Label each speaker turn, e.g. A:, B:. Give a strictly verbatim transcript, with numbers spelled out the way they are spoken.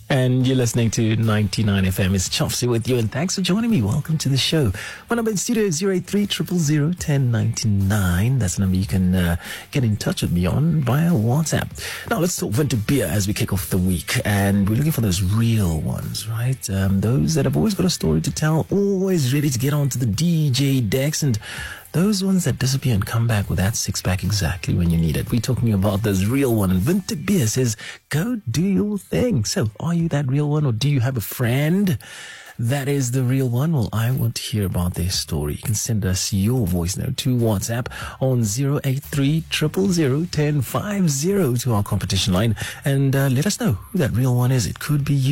A: And you're listening to ninety-nine F M. It's Chofsy with you, and thanks for joining me. Welcome to the show. My number in studio is zero eight three, zero zero zero, one zero nine nine. That's the number you can uh, get in touch with me on via WhatsApp. Now, let's talk vintage beer as we kick off the week. And we're looking for those real ones, right? Um, those that have always got a story to tell, always ready to get onto the D J decks, and those ones that disappear and come back with that six-pack exactly when you need it. We're talking about this real one. And Vintage Beer says, go do your thing. So, are you that real one, or do you have a friend that is the real one? Well, I want to hear about their story. You can send us your voice note to WhatsApp on zero eight three, zero zero zero, one zero five zero to our competition line. And uh, let us know who that real one is. It could be you.